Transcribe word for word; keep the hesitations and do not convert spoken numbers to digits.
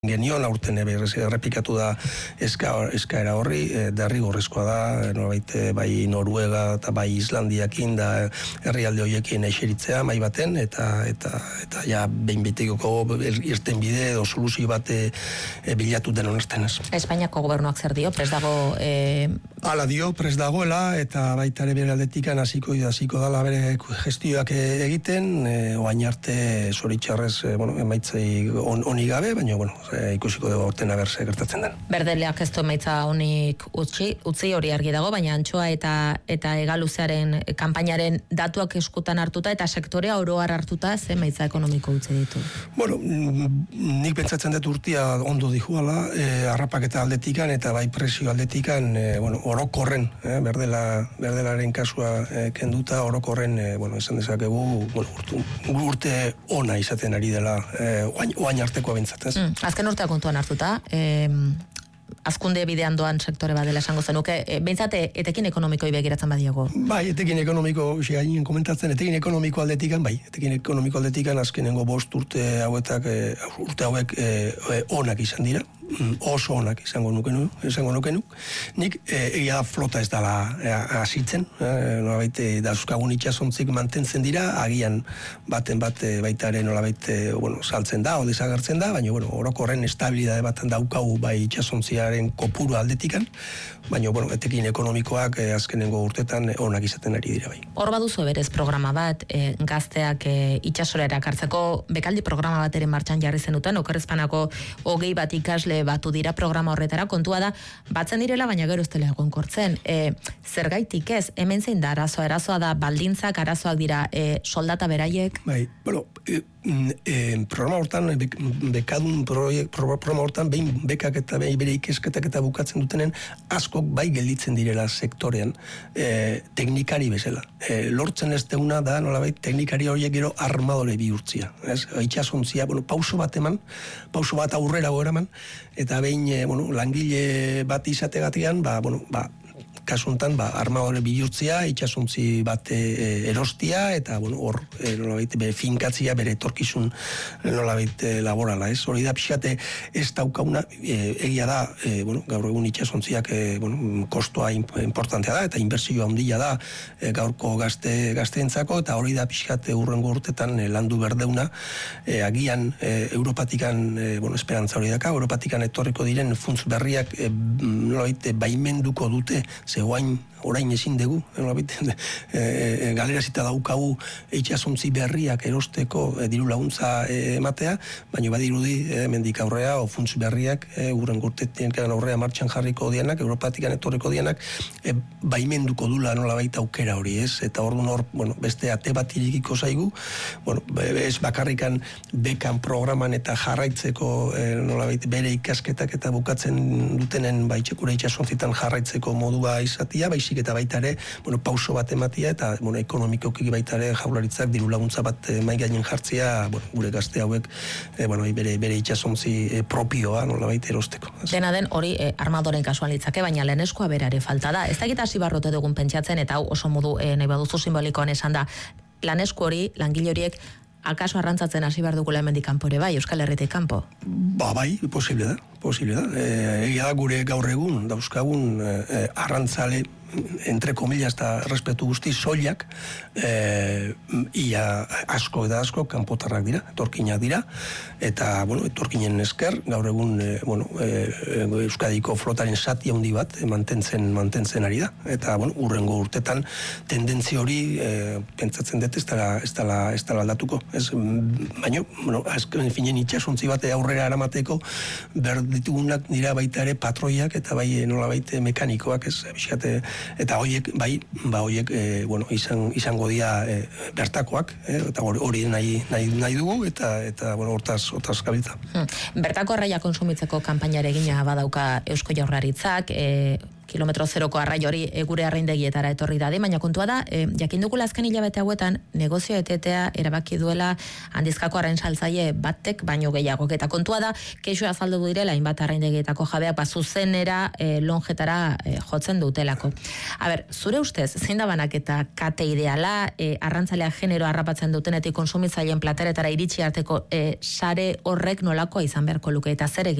Genion aurten errepikatu da eska, eskaera horri, e, derrigorrezkoa da, nolabait, bai Noruega eta bai Islandiakin da herrialde horiekin eseritzea mai baten, eta eta eta ja behin betikoko irten bide edo soluzio bat e, bilatu den honesten ez. Espainiako gobernuak zer dio, prest dago... E... Hala dio, prest dagoela, eta baita ere bere aldetikan hasiko hasiko dala bere gestioak egiten, e, oain arte zoritxarrez, e, bueno, emaitzei on, oni gabe, baina, bueno, E, ikusiko dugu orten aberse gertatzen den. Berdeleak ez du emaitza honik utzi, utzi hori argi dago, baina antxoa eta eta egaluzearen kanpainaren datuak eskutan hartuta eta sektorea oro har hartuta ze emaitza ekonomiko utzi ditu. Bueno, nik pentsatzen dut urtia ondo dijuala, e, harrapaketa aldetikan eta bai presio aldetikan, e, bueno, orokorren, e, berdela, berdelaren kasua e, kenduta, orokorren, e, bueno, esan dezakegu, bueno, urte, urte ona izaten ari dela, e, oain, oain arteko bentzat, ez? Mm, azken urtea kontuan hartuta, eh, azkunde bidean doan sektore bat dela esango zenuke, e, behintzate etekin ekonomikoi begiratzen badiago. Bai, etekin ekonomiko, gainen komentatzen, etekin ekonomiko aldetikan, bai, etekin ekonomiko aldetikan azkenengo bost urte hauetak, e, urte hauek e, e, onak izan dira, oso onak izango nukenu, izango nukenu. Nik e, egia da flota ez dela hasitzen, e, nolabait dauzkagun itxasontzik mantentzen dira, agian baten bat e, baitaren nolabait e, bueno, saltzen da, o desagertzen da, baina bueno, orokorren estabilidade baten daukagu bai itxasontziaren kopuru aldetikan, baina bueno, etekin ekonomikoak e, azkenengo urtetan e, onak izaten ari dira bai. Hor baduzu berez programa bat, e, gazteak e, itxasora erakartzeko bekaldi programa bat ere martxan jarri zenuten, okerrezpanako hogei bat ikasle batu dira programa horretara, kontua da batzen direla, baina gero ez dela egonkortzen. E, zergaitik ez, hemen zein da arazoa, arazoa da baldintzak, arazoak dira e, soldata beraiek? Bai, bueno, e, e, programa hortan, be, bekadun proiek, programa hortan, behin bekak eta behin bere ikesketak eta bukatzen dutenen, askok bai gelditzen direla sektorean, e, teknikari bezala. E, lortzen ez deuna da, nolabait, teknikari horiek gero armadore bihurtzia. Ez? Itxasontzia, bueno, pauso bat eman, pauso bat aurrera goeraman, eta behin, e, bueno, langile bat izategatian, ba, bueno, ba, kasuntan, ba, armadore bihurtzia, itxasuntzi bat e, erostia, eta, bueno, hor, e, nolabait, bere finkatzia, bere etorkizun nolabait e, laborala, ez? Hori da, pixate, ez daukauna, e, egia da, e, bueno, gaur egun itxasuntziak, e, bueno, kostoa importantea da, eta inbertsioa handia da, e, gaurko gazte, gazteentzako, eta hori da, pixate, urrengo urtetan, e, landu berdeuna, e, agian, e, Europatikan, e, bueno, esperantza hori daka, Europatikan etorriko diren funtz berriak, e, nolabait, baimenduko dute, ze oain, orain ezin dugu, e, e, galerazita daukagu itxasontzi berriak erosteko e, diru laguntza e, ematea, baina badirudi e, mendik aurrea, o funtz berriak, e, urren gurtetien aurrea martxan jarriko dianak, Europatikan etorriko dianak, e, baimenduko dula nolabait aukera hori, ez? Eta orduan hor, bueno, beste ate bat irikiko zaigu, bueno, ez bakarrikan bekan programan eta jarraitzeko e, nolabait bere ikasketak eta bukatzen dutenen baitxekura itxasontzitan jarraitzeko modua izatia, baizik eta baita ere, bueno, pauso bat ematia eta, bueno, ekonomikoki baita ere jaurlaritzak diru laguntza bat e, mai gainen jartzia, bueno, gure gazte hauek, e, bueno, bere, bere itxasontzi e, propioa, nolabait erosteko. Dena den hori e, armadoren kasuan litzake, baina lehenezkoa berare falta da. Ez da gita hasi barrote dugun pentsatzen, eta hau oso modu e, nahi baduzu simbolikoan esan da, lanesko hori, langile horiek, akaso arrantzatzen hasi behar dugula hemendik kanpo ere bai, Euskal Herritik kanpo? Ba, bai, posible da, posible da. E, egia da gure gaur egun, dauzkagun e, arrantzale, entre comillas eta respetu guzti, soilak, e, ia asko eta asko kanpotarrak dira, etorkinak dira, eta, bueno, etorkinen esker, gaur egun, e, bueno, e, Euskadiko flotaren zati handi bat e, mantentzen, mantentzen ari da, eta, bueno, urrengo urtetan tendentzia hori, e, pentsatzen dut ez dela, ez dela, ez dela aldatuko. Ez, baina, bueno, azken finen itxasontzi bat aurrera eramateko, berditugunak dira baita ere patroiak, eta bai nola baita mekanikoak, ez, bizkate, eta horiek, bai, ba horiek, e, bueno, izan, izango dira e, bertakoak, e, eta hori nahi, nahi, nahi dugu, eta, eta bueno, hortaz, hortaz gabiltza. Hmm. Bertako arraia konsumitzeko kanpainare egina badauka Eusko Jaurlaritzak, e, kilometro zeroko arrai hori e, gure arraindegietara etorri da, baina kontua da, e, jakin dugula azken hilabete hauetan, negozio etetea erabaki duela handizkako arrain saltzaile batek baino gehiago. Eta kontua da, kexu azaldu direla, hainbat arraindegietako jabeak, ba, zuzenera, e, lonjetara e, jotzen dutelako. A ber, zure ustez, zein da banak eta kate ideala, e, arrantzalea genero harrapatzen dutenetik konsumitzaileen plateretara iritsi arteko e, sare horrek nolakoa izan beharko luke, eta zer egin